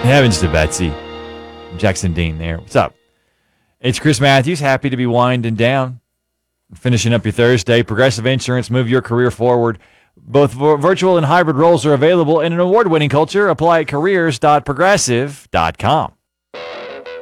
Heavens to Betsy. Jackson Dean there. What's up? It's Chris Matthews. Happy to be winding down. Finishing up your Thursday. Progressive Insurance. Move your career forward. Both virtual and hybrid roles are available in an award-winning culture. Apply at careers.progressive.com.